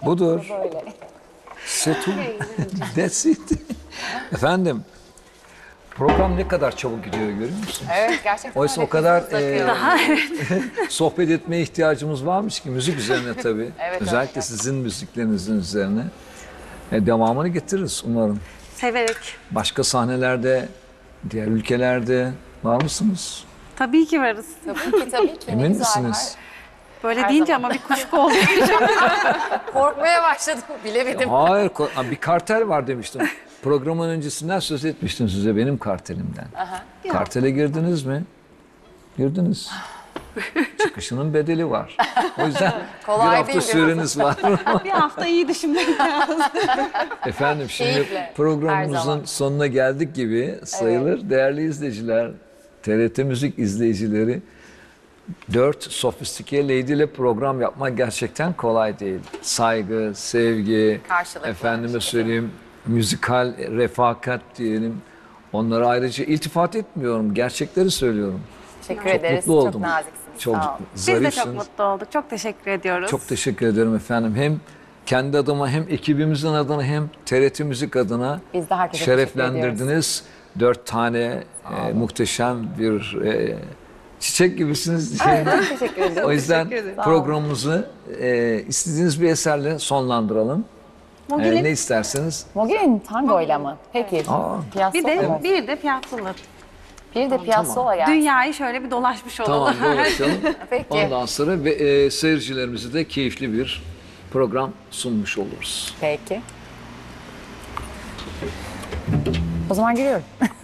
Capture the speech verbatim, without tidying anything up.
Budur. Böyle. C'est tout. That's it. Efendim, program ne kadar çabuk gidiyor görüyor musunuz? Evet, gerçekten Oysa öyle. o kadar Hızlı e, akıyor. Daha sohbet etmeye ihtiyacımız varmış ki müzik üzerine tabii. Evet, Özellikle öyle. sizin müziklerinizin üzerine. E, devamını getiririz umarım. severek. Başka sahnelerde, diğer ülkelerde var mısınız? Tabii ki varız. Tabii ki tabii ki. Ne Emin güzel. misiniz? Böyle Her deyince zaman. ama bir kuşku oldu. Her- Korkmaya başladım. Bilemedim. Hayır, ko- bir kartel var demiştim. Programın öncesinden söz etmiştim size benim kartelimden. Kartele girdiniz mi? Girdiniz. Çıkışının bedeli var. O yüzden Kolay bir hafta değil süreniz var. Bir hafta iyi düşünmek lazım. Efendim şimdi Keyifle, her programımızın zaman. sonuna geldik gibi sayılır. Değerli izleyiciler, T R T Müzik izleyicileri, dört sofistike lady ile program yapmak gerçekten kolay değil. Saygı, sevgi, Karşılıklı. efendime söyleyeyim, müzikal refakat diyelim. Onlara ayrıca iltifat etmiyorum, gerçekleri söylüyorum. Teşekkür Çok ederiz. mutlu oldum. Çok naziksiniz. Çok Sağ olun. Biz de çok zarifsiniz. mutlu olduk. Çok teşekkür ediyoruz. Çok teşekkür ederim efendim. Hem kendi adıma hem ekibimizin adına hem T R T Müzik adına Biz de herkese teşekkür şereflendirdiniz. Dört tane e, muhteşem bir e, çiçek gibisiniz. Çok teşekkür ederim. O yüzden teşekkür ederim. programımızı e, istediğiniz bir eserle sonlandıralım. E, Mogil'in ne isterseniz. Bugün tangoyla mı? Peki. Aa. Piazzolla bir de mı? bir de Piazzolla. Bir de Piazzolla gelsin. Dünyayı şöyle bir dolaşmış olalım. Tamam dolaşalım. Peki. Ondan sonra ve, e, seyircilerimize de keyifli bir program sunmuş oluruz. Peki. O zaman giriyorum.